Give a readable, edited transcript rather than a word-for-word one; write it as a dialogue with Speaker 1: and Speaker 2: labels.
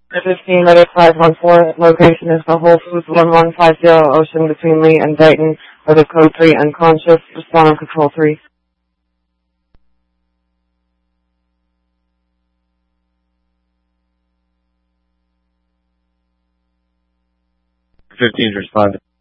Speaker 1: 15 Medic 514. Location is the Whole Foods 1150 Ocean between Lee and Dayton. With a code 3 unconscious. Respond on control 3.
Speaker 2: 15's responded.